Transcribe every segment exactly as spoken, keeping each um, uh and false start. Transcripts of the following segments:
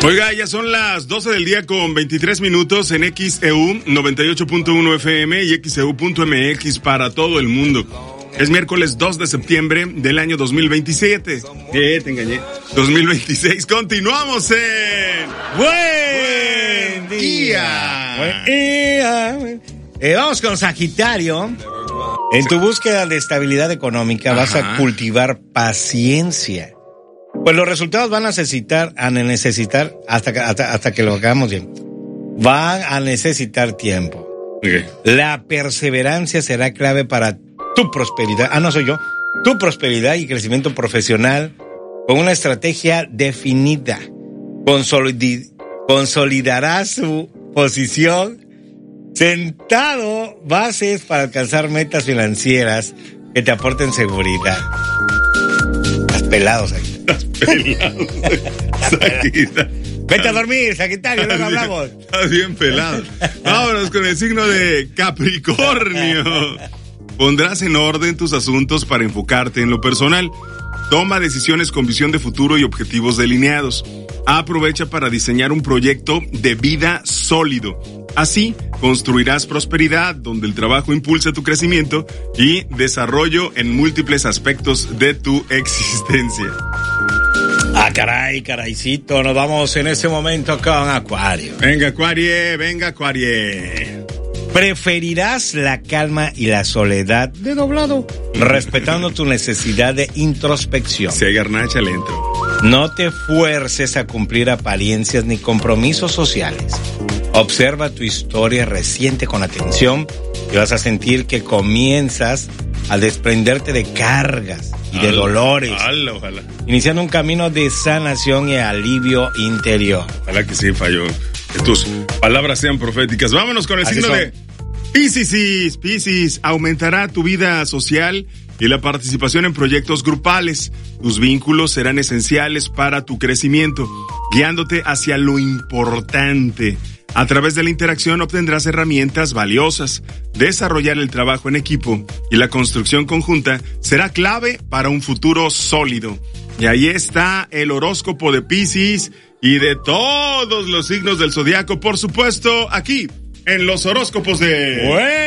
Oiga, ya son las doce del día con veintitrés minutos en X E U noventa y ocho punto uno F M y X E U punto M X para todo el mundo. Es miércoles dos de septiembre del año dos mil veintisiete. Eh, te engañé. dos mil veintiséis. Continuamos en... ¡Buen, Buen día! día! Buen día. Eh, vamos con Sagitario. En tu búsqueda de estabilidad económica Ajá. vas a cultivar paciencia. Pues los resultados van a necesitar, a necesitar hasta que, hasta, hasta que lo hagamos bien. Van a necesitar tiempo. Okay. La perseverancia será clave para tu prosperidad. Ah, no soy yo. Tu prosperidad y crecimiento profesional con una estrategia definida. Consolid- consolidará su posición. Sentado bases para alcanzar metas financieras que te aporten seguridad. Estás pelados ahí. Estás pelado. Sagitario. Vete a dormir, Sagitario, luego hablamos. Estás bien pelado. Vámonos con el signo de Capricornio. Pondrás en orden tus asuntos para enfocarte en lo personal. Toma decisiones con visión de futuro y objetivos delineados. Aprovecha para diseñar un proyecto de vida sólido. Así, construirás prosperidad donde el trabajo impulse tu crecimiento y desarrollo en múltiples aspectos de tu existencia. Ah, caray, caraycito, nos vamos en ese momento con Acuario. Venga, Acuario, venga, Acuario. Preferirás la calma y la soledad de doblado, respetando tu necesidad de introspección. Si hay garnacha, le entro. No te fuerces a cumplir apariencias ni compromisos sociales. Observa tu historia reciente con atención y vas a sentir que comienzas a desprenderte de cargas y de ojalá, dolores. Ojalá, ojalá. Iniciando un camino de sanación y alivio interior. Ojalá que sí, falló. Que tus palabras sean proféticas. Vámonos con el Así signo son. de Piscis. Piscis, aumentará tu vida social y la participación en proyectos grupales. Tus vínculos serán esenciales para tu crecimiento, guiándote hacia lo importante. A través de la interacción obtendrás herramientas valiosas. Desarrollar el trabajo en equipo y la construcción conjunta será clave para un futuro sólido. Y ahí está el horóscopo de Piscis y de todos los signos del zodiaco, por supuesto, aquí en los horóscopos de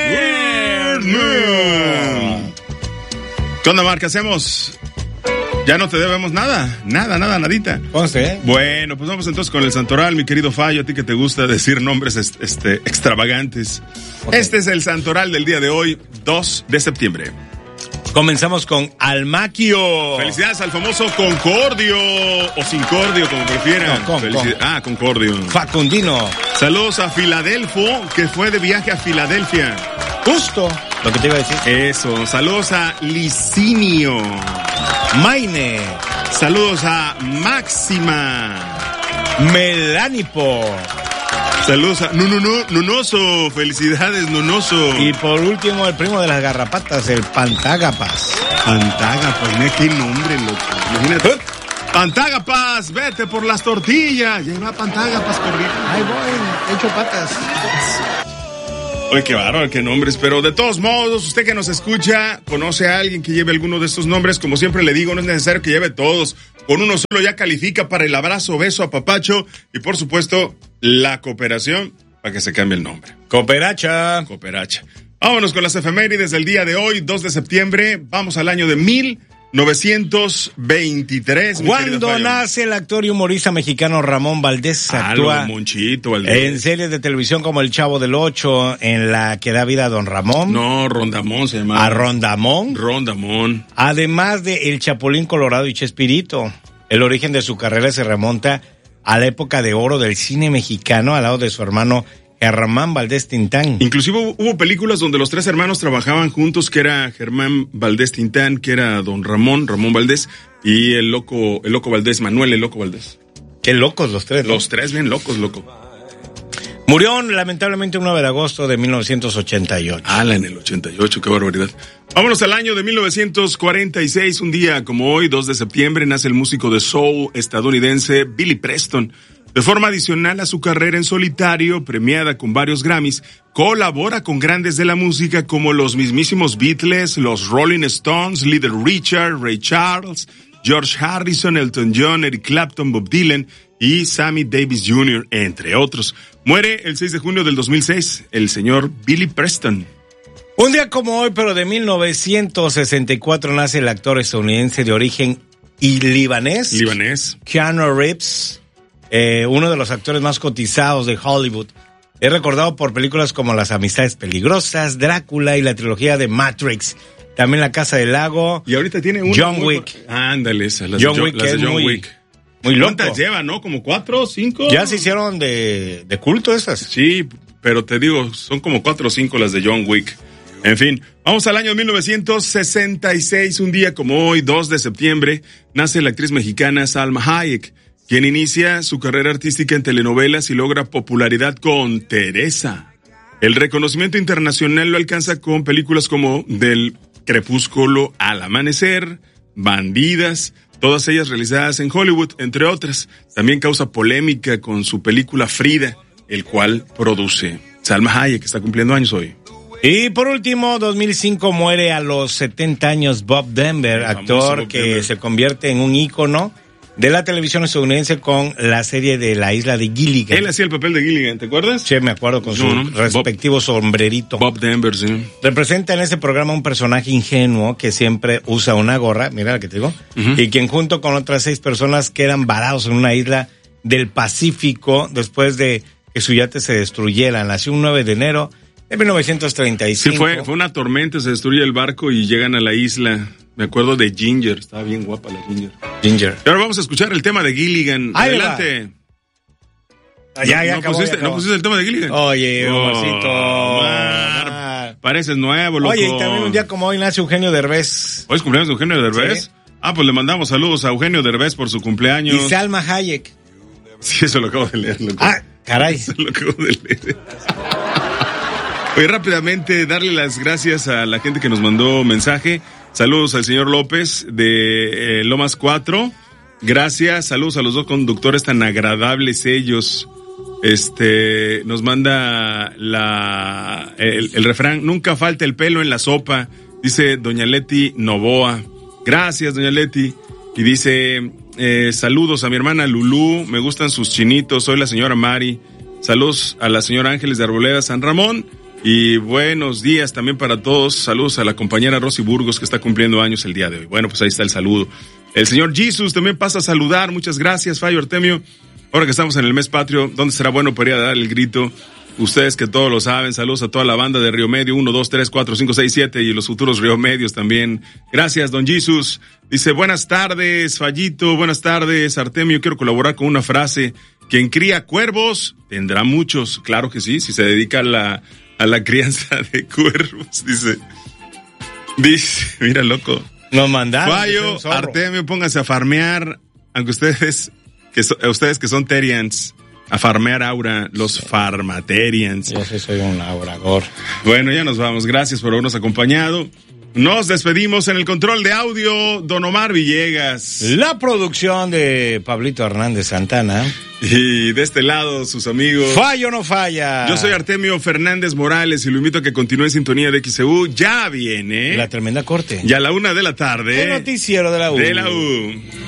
World Moon. ¿Qué onda, Marca? ¿Hacemos? Ya no te debemos nada, nada, nada, nadita. Conste, ¿eh? Bueno, pues vamos entonces con el santoral, mi querido Fallo, a ti que te gusta decir nombres este, extravagantes. Okay. Este es el santoral del día de hoy, dos de septiembre. Comenzamos con Almaquio. Felicidades al famoso Concordio, o Sincordio, como prefieran. No, con, Felici- con. Ah, Concordio. Facundino. Saludos a Filadelfo, que fue de viaje a Filadelfia. Justo lo que te iba a decir. Eso, saludos a Licinio. Maine. Saludos a Máxima. Melánipo. Saludos a Nununo, Nunoso. Felicidades, Nunoso. Y por último, el primo de las garrapatas, el Pantágapas. Pantágapas, mira qué nombre, loco. Imagínate. ¿Eh? Pantágapas, vete por las tortillas. Lleva Pantágapas corriendo. Ahí voy, hecho patas. Oye, qué bárbaro, qué nombres, pero de todos modos, usted que nos escucha, conoce a alguien que lleve alguno de estos nombres, como siempre le digo, no es necesario que lleve todos, con uno solo ya califica para el abrazo, beso, apapacho y por supuesto, la cooperación para que se cambie el nombre. Cooperacha. Cooperacha. Vámonos con las efemérides del día de hoy, dos de septiembre, vamos al año de mil novecientos veintitrés. Cuando nace el actor y humorista mexicano Ramón Valdés, ah, actúa Monchito, Valdés. en series de televisión como El Chavo del Ocho, en la que da vida a Don Ramón. No, Rondamón se llama. A Rondamón. Rondamón. Además de El Chapulín Colorado y Chespirito. El origen de su carrera se remonta a la época de oro del cine mexicano al lado de su hermano Germán Valdés Tintán. Inclusive hubo, hubo películas donde los tres hermanos trabajaban juntos, que era Germán Valdés Tintán, que era Don Ramón, Ramón Valdés, y el loco, el loco Valdés, Manuel el loco Valdés. Qué locos los tres, ¿no? Los tres bien locos, loco. Murió lamentablemente el nueve de agosto de mil novecientos ochenta y ocho. Ala, en el ochenta y ocho, qué barbaridad. Vámonos al año de mil novecientos cuarenta y seis, un día como hoy, dos de septiembre, nace el músico de soul estadounidense Billy Preston. De forma adicional a su carrera en solitario, premiada con varios Grammys, colabora con grandes de la música como los mismísimos Beatles, los Rolling Stones, Little Richard, Ray Charles, George Harrison, Elton John, Eric Clapton, Bob Dylan y Sammy Davis junior, entre otros. Muere el seis de junio del dos mil seis el señor Billy Preston. Un día como hoy, pero de mil novecientos sesenta y cuatro, nace el actor estadounidense de origen y libanés. Libanés. Keanu Reeves, eh, uno de los actores más cotizados de Hollywood. Es recordado por películas como Las Amistades Peligrosas, Drácula y la trilogía de Matrix. También La Casa del Lago. Y ahorita tiene un John Wick. Ándale, esas, las John de, Wick, las de es John muy, Wick. Muy loco. ¿Cuántas lleva, no? ¿Como cuatro, cinco? Ya se hicieron de, de culto esas. Sí, pero te digo, son como cuatro o cinco las de John Wick. En fin, vamos al año mil novecientos sesenta y seis, un día como hoy, dos de septiembre, nace la actriz mexicana Salma Hayek, quien inicia su carrera artística en telenovelas y logra popularidad con Teresa. El reconocimiento internacional lo alcanza con películas como Del crepúsculo al amanecer, Bandidas, todas ellas realizadas en Hollywood, entre otras. También causa polémica con su película Frida, el cual produce Salma Hayek, que está cumpliendo años hoy. Y por último, dos mil cinco muere a los setenta años Bob Denver, El actor Bob que Denver. se convierte en un ícono de la televisión estadounidense con la serie de La Isla de Gilligan. Él hacía el papel de Gilligan, ¿te acuerdas? Sí, me acuerdo, con su No, no. respectivo sombrerito. Bob Denver, sí. Representa en ese programa un personaje ingenuo que siempre usa una gorra, mira la que te digo, Uh-huh. y quien junto con otras seis personas quedan varados en una isla del Pacífico después de que su yate se destruyera. Nació un nueve de enero de mil novecientos treinta y cinco. Sí, fue, fue una tormenta, se destruye el barco y llegan a la isla. Me acuerdo de Ginger, estaba bien guapa la Ginger. Ginger. Y ahora vamos a escuchar el tema de Gilligan. Ahí Adelante. Ah, ya, no, ya no acabó, pusiste, ya acabó. ¿No pusiste el tema de Gilligan? Oye, Oh, Omarcito. Omar, Omar. pareces nuevo, loco. Oye, y también un día como hoy nace Eugenio Derbez. ¿Hoy es cumpleaños de Eugenio Derbez? Sí. Ah, pues le mandamos saludos a Eugenio Derbez por su cumpleaños. Y Salma Hayek. Sí, eso lo acabo de leer, loco. Ah, caray. Eso lo acabo de leer. Oye, rápidamente darle las gracias a la gente que nos mandó mensaje. Saludos al señor López de eh, Lomas cuatro. Gracias, saludos a los dos conductores tan agradables ellos. Este, nos manda la el, el refrán, nunca falta el pelo en la sopa, dice doña Leti Novoa. Gracias, doña Leti. Y dice, eh, saludos a mi hermana Lulú, me gustan sus chinitos, soy la señora Mari. Saludos a la señora Ángeles de Arboleda San Ramón. Y buenos días también para todos. Saludos a la compañera Rosy Burgos que está cumpliendo años el día de hoy. Bueno, pues ahí está el saludo. El señor Jesus también pasa a saludar. Muchas gracias, Fallo Artemio. Ahora que estamos en el mes patrio, ¿dónde será bueno para ir a dar el grito? Ustedes que todos lo saben, saludos a toda la banda de Río Medio, uno, dos, tres, cuatro, cinco, seis, siete y los futuros Río Medios también. Gracias, don Jesus. Dice, buenas tardes, Fallito, buenas tardes, Artemio. Quiero colaborar con una frase. Quien cría cuervos tendrá muchos. Claro que sí, si se dedica a la, a la crianza de cuervos, dice. Dice, mira, loco. Nos mandaron. Fallo, Artemio, pónganse a farmear, aunque ustedes que, so, ustedes que son terians, a farmear aura, los farmaterians. Yo sí soy un labrador. Bueno, ya nos vamos. Gracias por habernos acompañado. Nos despedimos en el control de audio, don Omar Villegas. La producción de Pablito Hernández Santana. Y de este lado, sus amigos. Fallo no falla. Yo soy Artemio Fernández Morales y lo invito a que continúe en sintonía de X C U. Ya viene. La tremenda corte. Y a la una de la tarde. El noticiero de la U. De la U.